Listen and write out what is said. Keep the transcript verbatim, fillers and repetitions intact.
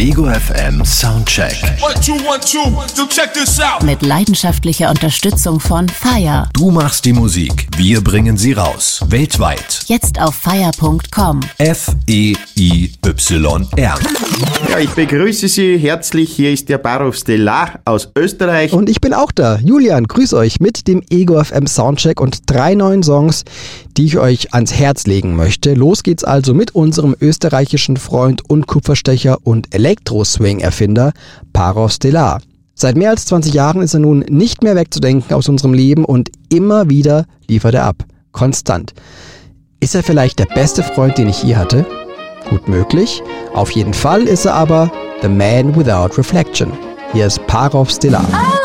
Ego F M Soundcheck. One, two, one, two. So check this out. Mit leidenschaftlicher Unterstützung von Fire. Du machst die Musik, wir bringen sie raus. Weltweit. Jetzt auf fire punkt com. F E I Y R. Ja, ich begrüße Sie herzlich. Hier ist der Parov Stellar aus Österreich. Und ich bin auch da. Julian, grüß euch mit dem Ego F M Soundcheck und drei neuen Songs, die ich euch ans Herz legen möchte. Los geht's also mit unserem österreichischen Freund und Kupferstecher und Elektro-Swing-Erfinder Parov Stellar. Seit mehr als zwanzig Jahren ist er nun nicht mehr wegzudenken aus unserem Leben und immer wieder liefert er ab. Konstant. Ist er vielleicht der beste Freund, den ich je hatte? Gut möglich. Auf jeden Fall ist er aber the man without reflection. Hier ist Parov Stellar.